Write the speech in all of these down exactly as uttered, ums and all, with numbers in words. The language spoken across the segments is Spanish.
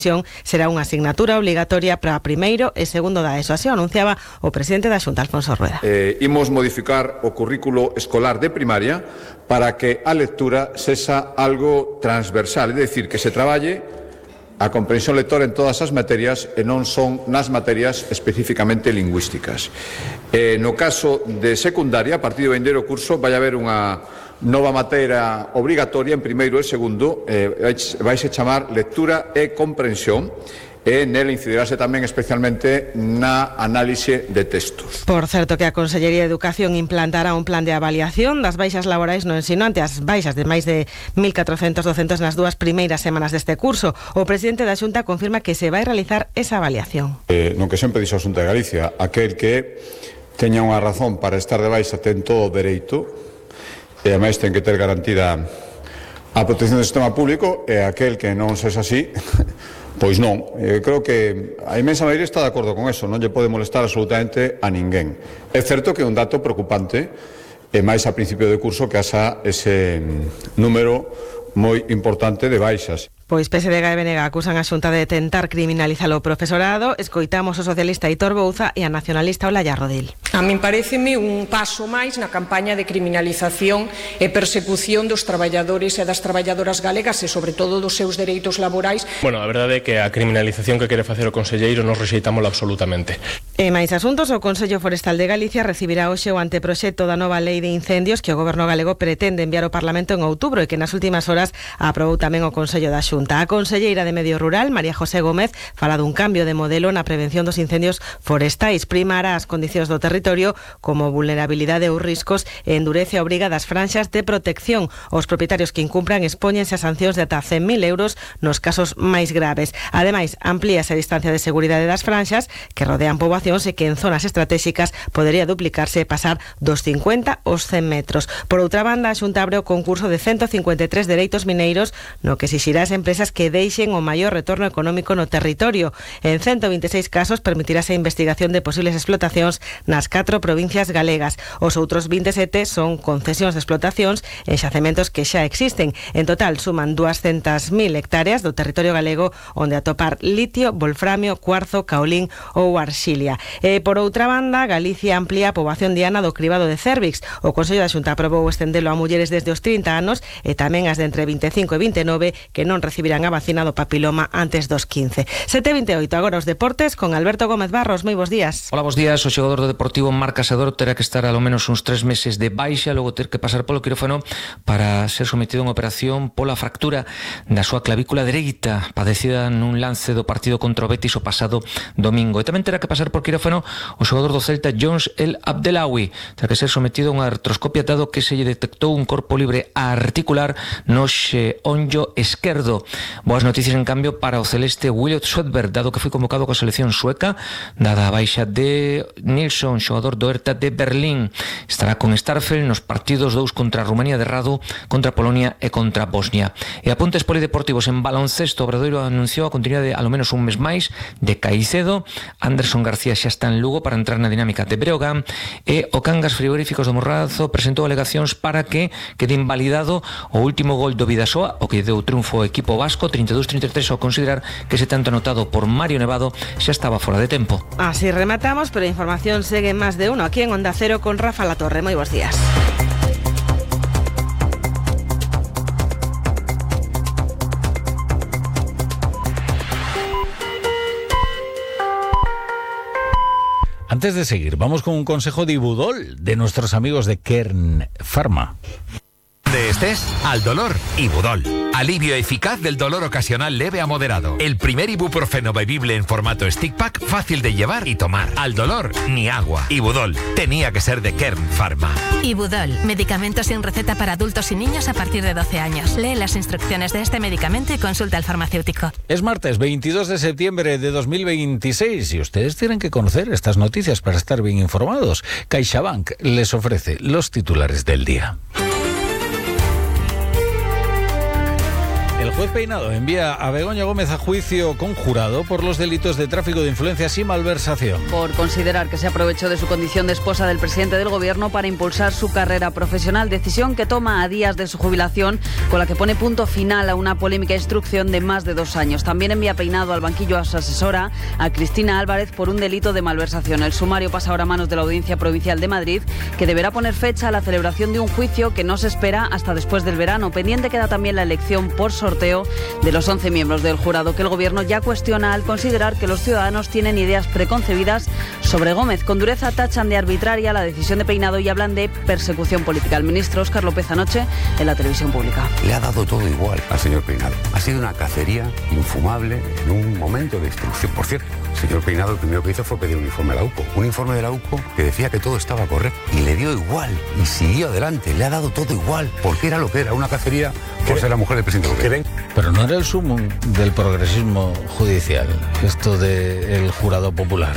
será unha asignatura obligatoria para primeiro e segundo da ESO. Así o anunciaba o presidente da Xunta, Alfonso Rueda. Eh, imos modificar o currículo escolar de primaria para que a lectura sexa algo transversal, é dicir, que se traballe a comprensión lectora en todas as materias e non son nas materias especificamente lingüísticas. Eh, no caso de secundaria, a partir do vindeiro curso, vai haber unha nova materia obrigatoria en primeiro e segundo, eh, vais a chamar lectura e comprensión, e nel incidirase tamén especialmente na análise de textos. Por certo que a Consellería de Educación implantará un plan de avaliación das baixas laborais no ensino ante as baixas de máis de mil catrocentos docentes nas dúas primeiras semanas deste curso. O presidente da Xunta confirma que se vai realizar esa avaliación. Eh, non que sempre dixo a Xunta de Galicia, aquel que teña unha razón para estar de baixa ten todo o dereito, e ademais ten que ter garantida a protección do sistema público, e aquel que non sexa así, pois non. Eu creo que a inmensa maioría está de acordo con eso, non lle pode molestar absolutamente a ninguén. É certo que é un dato preocupante, e máis a principio de curso que haxa ese número moi importante de baixas. Pois P S D G e B N G acusan a Xunta de tentar criminalizar o profesorado. Escoitamos o socialista Hitor Bouza e a nacionalista Olaya Rodil. A min paréceme un paso máis na campaña de criminalización e persecución dos traballadores e das traballadoras galegas e sobre todo dos seus dereitos laborais. Bueno, a verdade é que a criminalización que quere facer o conselleiro nos rexeitámola absolutamente. E máis asuntos, o Consello Forestal de Galicia recibirá hoxe o anteproxecto da nova lei de incendios que o Goberno galego pretende enviar ao Parlamento en outubro e que nas últimas horas aprobou tamén o Consello da Xunta. A conselleira de Medio Rural, María José Gómez, fala dun cambio de modelo na prevención dos incendios forestais. Primará as condicións do territorio como vulnerabilidade ou riscos e endurece a obriga das franxas de protección. Os propietarios que incumpran expóñense a sancións de ata cen mil euros nos casos máis graves. Ademais, amplíase a distancia de seguridade das franxas que rodean poboacións e que en zonas estratégicas podería duplicarse e pasar dos cincuenta aos cen metros. Por outra banda, a Xunta abre o concurso de ciento cincuenta e tres dereitos mineiros no que exixirá as empresas que deixen o maior retorno económico no territorio. En ciento vinte e seis casos permitirase a investigación de posibles explotacións nas catro provincias galegas. Os outros vinte e sete son concesións de explotacións en xacementos que xa existen. En total suman duascentas mil hectáreas do territorio galego onde atopar litio, wolframio, cuarzo, caolín ou arxilia. E por outra banda, Galicia amplía a poboación diana do cribado de cérvix. O Consello da Xunta aprobou estendelo a mulleres desde os trinta anos e tamén as de entre vinte e cinco e vinte e nove que non recibirán a vacina do papiloma antes dos quince. sete e vinte e oito, agora os deportes con Alberto Gómez Barros. Moi bos días. Hola, bos días. O xogador do Deportivo Marc Casador terá que estar alo menos uns tres meses de baixa, logo ter que pasar polo quirófano para ser sometido a unha operación pola fractura da súa clavícula dereita, padecida nun lance do partido contra o Betis o pasado domingo. E tamén terá que pasar por quirófano o xogador do Celta Jones El Abdelawi, terá que ser sometido a unha artroscopia dado que se lle detectou un corpo libre articular no xeonllo esquerdo. Boas noticias, en cambio, para o celeste Williot Swedberg, dado que foi convocado coa selección sueca, dada a baixa de Nilsson, xogador do Hertha de Berlín. Estará con Starfel nos partidos dous contra Rumanía de Radu, contra Polonia e contra Bosnia. E apuntes polideportivos en baloncesto, o Obradoiro anunciou a continuidade de alo menos un mes máis de Caicedo. Anderson García xa está en Lugo para entrar na dinámica de Breogán, e o Cangas Frigoríficos do Morrazo presentou alegacións para que quede invalidado o último gol do Vidasoa, o que deu triunfo ao equipo vasco trinta e dous a trinta e tres, ao considerar que ese tanto anotado por Mario Nevado xa estaba fora de tempo. Así rematamos, pero a información segue máis de uno aquí en Onda Cero con Rafa Latorre. Moi bons días. Antes de seguir, vamos con un consejo de Ibudol, de nuestros amigos de Kern Pharma. De estrés al dolor, Ibudol. Alivio eficaz del dolor ocasional leve a moderado. El primer ibuprofeno bebible en formato stick pack, fácil de llevar y tomar. Al dolor, ni agua. Ibudol. Tenía que ser de Kern Pharma. Ibudol. Medicamento sin receta para adultos y niños a partir de doce años. Lee las instrucciones de este medicamento y consulta al farmacéutico. Es martes veintidós de septiembre de dos mil veintiséis y ustedes tienen que conocer estas noticias para estar bien informados. CaixaBank les ofrece los titulares del día. El El juez Peinado envía a Begoña Gómez a juicio conjurado por los delitos de tráfico de influencias y malversación. Por considerar que se aprovechó de su condición de esposa del presidente del Gobierno para impulsar su carrera profesional, decisión que toma a días de su jubilación, con la que pone punto final a una polémica instrucción de más de dos años. También envía Peinado al banquillo a su asesora, a Cristina Álvarez, por un delito de malversación. El sumario pasa ahora a manos de la Audiencia Provincial de Madrid, que deberá poner fecha a la celebración de un juicio que no se espera hasta después del verano. Pendiente queda también la elección por sorteo de los once miembros del jurado, que el Gobierno ya cuestiona al considerar que los ciudadanos tienen ideas preconcebidas sobre Gómez. Con dureza tachan de arbitraria la decisión de Peinado y hablan de persecución política. El ministro Óscar López anoche en la televisión pública. Le ha dado todo igual al señor Peinado. Ha sido una cacería infumable en un momento de instrucción. Por cierto, el señor Peinado lo primero que hizo fue pedir un informe a la U C O. Un informe de la U C O que decía que todo estaba correcto. Y le dio igual. Y siguió adelante. Le ha dado todo igual. Porque era lo que era, una cacería por ser la mujer del presidente del Gobierno. Pero no era el sumum del progresismo judicial, esto del jurado popular.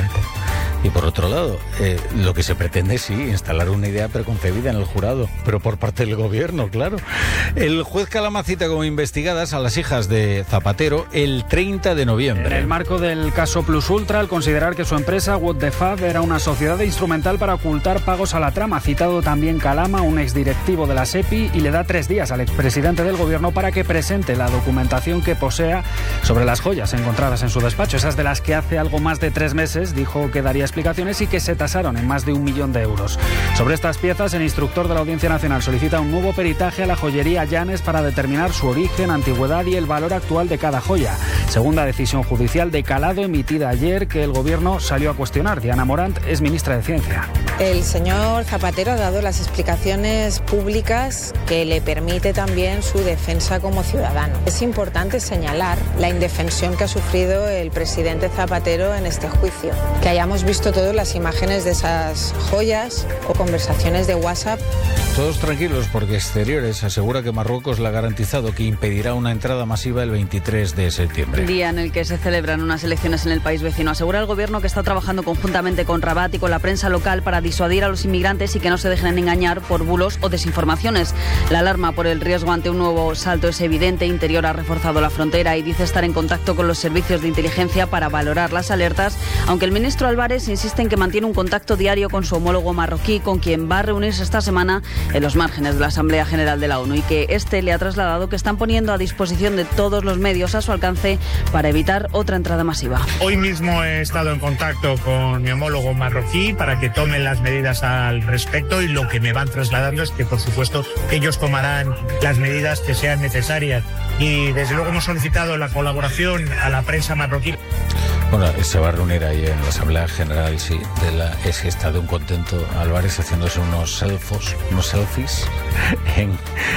Y por otro lado, eh, lo que se pretende, sí, instalar una idea preconcebida en el jurado, pero por parte del Gobierno, claro. El juez Calama cita como investigadas a las hijas de Zapatero el treinta de noviembre. En el marco del caso Plus Ultra, al considerar que su empresa, What the Fab, era una sociedad instrumental para ocultar pagos a la trama, citado también Calama, un exdirectivo de la SEPI, y le da tres días al expresidente del Gobierno para que presente la documentación que posea sobre las joyas encontradas en su despacho, esas de las que hace algo más de tres meses dijo que daría explicaciones y que se tasaron en más de un millón de euros. Sobre estas piezas, el instructor de la Audiencia Nacional solicita un nuevo peritaje a la joyería Llanes para determinar su origen, antigüedad y el valor actual de cada joya. Segunda decisión judicial de calado emitida ayer que el Gobierno salió a cuestionar. Diana Morant es ministra de Ciencia. El señor Zapatero ha dado las explicaciones públicas que le permite también su defensa como ciudadano. Es importante señalar la indefensión que ha sufrido el presidente Zapatero en este juicio. Que hayamos visto todas las imágenes de esas joyas o conversaciones de WhatsApp. Todos tranquilos porque Exteriores asegura que Marruecos le ha garantizado que impedirá una entrada masiva el veintitrés de septiembre. Día en el que se celebran unas elecciones en el país vecino. Asegura el Gobierno que está trabajando conjuntamente con Rabat y con la prensa local para disuadir a los inmigrantes y que no se dejen engañar por bulos o desinformaciones. La alarma por el riesgo ante un nuevo salto es evidente. Interior ha reforzado la frontera y dice estar en contacto con los servicios de inteligencia para valorar las alertas, aunque el ministro Álvarez insiste en que mantiene un contacto diario con su homólogo marroquí, con quien va a reunirse esta semana en los márgenes de la Asamblea General de la ONU, y que este le ha trasladado que están poniendo a disposición de todos los medios a su alcance para evitar otra entrada masiva. Hoy mismo he estado en contacto con mi homólogo marroquí para que tomen las medidas al respecto, y lo que me van trasladando es que, por supuesto, ellos tomarán las medidas que sean necesarias. Y desde luego hemos solicitado la colaboración a la prensa marroquí. Bueno, se va a reunir ahí en la Asamblea General, sí, de la es que está de un contento Álvarez haciéndose unos selfos, unos selfies en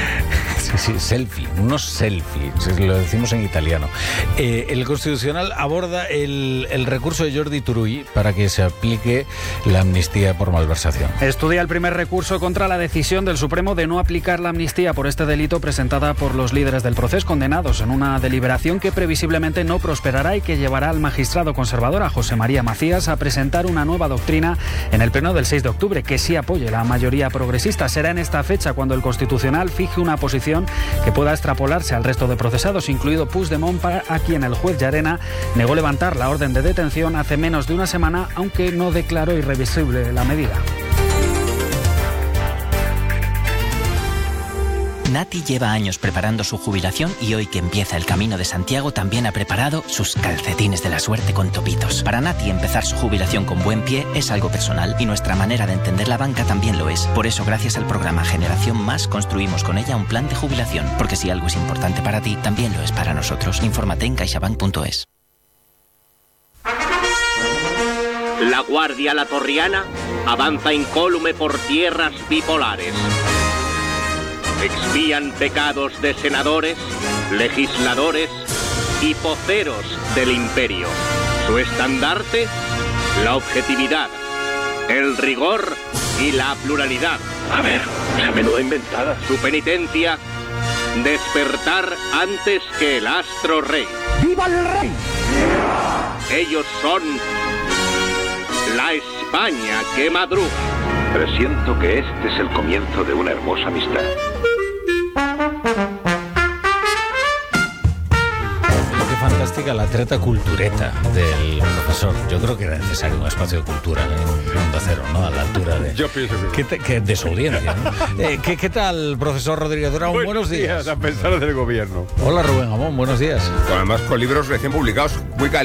sí, sí, selfie, unos selfies, lo decimos en italiano. Eh, el Constitucional aborda el, el recurso de Jordi Turull para que se aplique la amnistía por malversación. Estudia el primer recurso contra la decisión del Supremo de no aplicar la amnistía por este delito presentada por los líderes del proceso condenados en una deliberación que previsiblemente no prosperará y que llevará al magistrado conservador, a José María Macías, a presentar una nueva doctrina en el pleno del seis de octubre que sí apoye la mayoría progresista. Será en esta fecha cuando el Constitucional fije una posición que pueda extrapolarse al resto de procesados, incluido Puigdemont, a quien el juez Llarena negó levantar la orden de detención hace menos de una semana, aunque no declaró irreversible la medida. Nati lleva años preparando su jubilación y hoy que empieza el Camino de Santiago también ha preparado sus calcetines de la suerte con topitos. Para Nati empezar su jubilación con buen pie es algo personal y nuestra manera de entender la banca también lo es. Por eso, gracias al programa Generación Más, construimos con ella un plan de jubilación. Porque si algo es importante para ti, también lo es para nosotros. Infórmate en caixabank punto es. La Guardia Latorriana avanza incólume por tierras bipolares. Expían pecados de senadores, legisladores y poceros del imperio. Su estandarte, la objetividad, el rigor y la pluralidad. A ver, esa menuda inventada. Su penitencia, despertar antes que el astro rey. ¡Viva el rey! Ellos son la España que madruga. Presiento que este es el comienzo de una hermosa amistad. fantástica la treta cultureta del profesor. Yo creo que era necesario un espacio de cultura en Onda Cero, ¿no? A la altura de, Yo pienso que, ¿Qué te, que de su audiencia, ¿no? eh, ¿qué, ¿Qué tal, profesor Rodríguez Durán? Buenos, buenos días. días. A pesar del gobierno. Hola, Rubén Amón, buenos días. Además, con libros recién publicados, muy calientes.